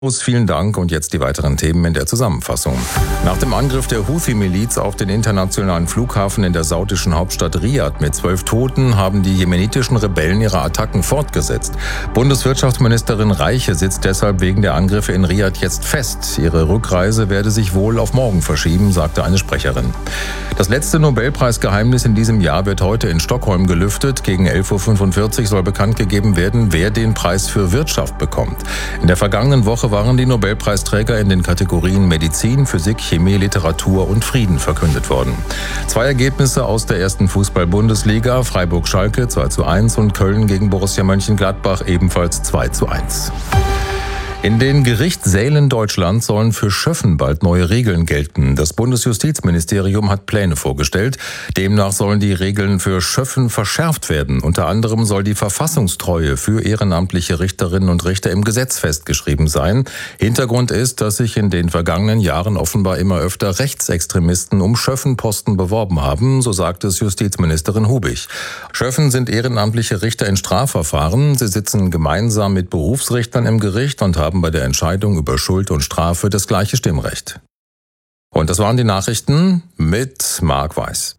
Vielen Dank und jetzt die weiteren Themen in der Zusammenfassung. Nach dem Angriff der Houthi-Miliz auf den internationalen Flughafen in der saudischen Hauptstadt Riad mit 12 Toten haben die jemenitischen Rebellen ihre Attacken fortgesetzt. Bundeswirtschaftsministerin Reiche sitzt deshalb wegen der Angriffe in Riad jetzt fest. Ihre Rückreise werde sich wohl auf morgen verschieben, sagte eine Sprecherin. Das letzte Nobelpreisgeheimnis in diesem Jahr wird heute in Stockholm gelüftet. Gegen 11.45 Uhr soll bekannt gegeben werden, wer den Preis für Wirtschaft bekommt. In der vergangenen Woche waren die Nobelpreisträger in den Kategorien Medizin, Physik, Chemie, Literatur und Frieden verkündet worden. 2 Ergebnisse aus der ersten Fußball-Bundesliga, Freiburg-Schalke 2:1 und Köln gegen Borussia Mönchengladbach ebenfalls 2:1. In den Gerichtssälen Deutschlands sollen für Schöffen bald neue Regeln gelten. Das Bundesjustizministerium hat Pläne vorgestellt. Demnach sollen die Regeln für Schöffen verschärft werden. Unter anderem soll die Verfassungstreue für ehrenamtliche Richterinnen und Richter im Gesetz festgeschrieben sein. Hintergrund ist, dass sich in den vergangenen Jahren offenbar immer öfter Rechtsextremisten um Schöffenposten beworben haben, so sagt es Justizministerin Hubig. Schöffen sind ehrenamtliche Richter in Strafverfahren. Sie sitzen gemeinsam mit Berufsrichtern im Gericht und haben bei der Entscheidung über Schuld und Strafe das gleiche Stimmrecht. Und das waren die Nachrichten mit Marc Weiß.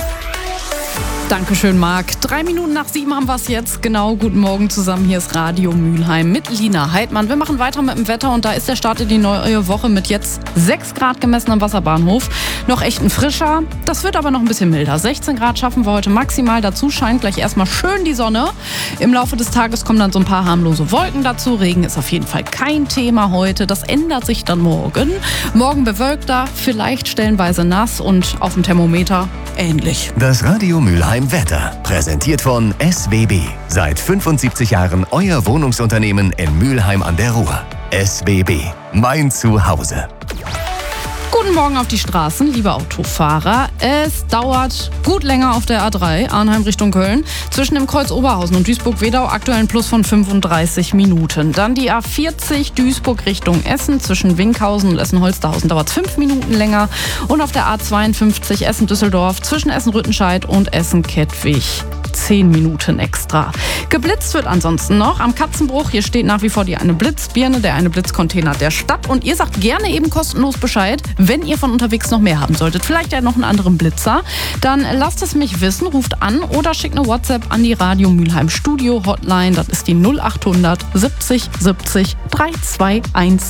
Dankeschön, Marc. 3 Minuten nach 7 haben wir es jetzt. Genau, guten Morgen zusammen. Hier ist Radio Mülheim mit Lina Heidmann. Wir machen weiter mit dem Wetter und da ist der Start in die neue Woche mit jetzt 6 Grad gemessen am Wasserbahnhof. Noch echt ein frischer. Das wird aber noch ein bisschen milder. 16 Grad schaffen wir heute maximal. Dazu scheint gleich erstmal schön die Sonne. Im Laufe des Tages kommen dann so ein paar harmlose Wolken dazu. Regen ist auf jeden Fall kein Thema heute. Das ändert sich dann morgen. Morgen bewölkter, vielleicht stellenweise nass und auf dem Thermometer ähnlich. Das Radio Mülheim Wetter, präsentiert von SWB. Seit 75 Jahren euer Wohnungsunternehmen in Mülheim an der Ruhr. SWB, mein Zuhause. Guten Morgen auf die Straßen, liebe Autofahrer. Es dauert gut länger auf der A3, Arnheim Richtung Köln, zwischen dem Kreuz Oberhausen und Duisburg-Wedau aktuell ein Plus von 35 Minuten. Dann die A40 Duisburg Richtung Essen, zwischen Winkhausen und Essen-Holsterhausen dauert es 5 Minuten länger. Und auf der A52 Essen-Düsseldorf zwischen Essen-Rüttenscheid und Essen-Kettwig 10 Minuten extra. Geblitzt wird ansonsten noch am Katzenbruch. Hier steht nach wie vor die eine Blitzbirne, der eine Blitzcontainer der Stadt. Und ihr sagt gerne eben kostenlos Bescheid, wenn ihr von unterwegs noch mehr haben solltet. Vielleicht ja noch einen anderen Blitzer. Dann lasst es mich wissen, ruft an oder schickt eine WhatsApp an die Radio Mülheim Studio Hotline. Das ist die 0800 70 70 321.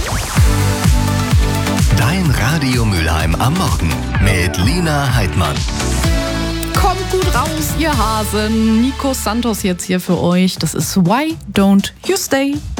Dein Radio Mülheim am Morgen mit Lina Heidmann. Kommt gut raus, ihr Hasen. Nico Santos jetzt hier für euch. Das ist Why Don't You Stay?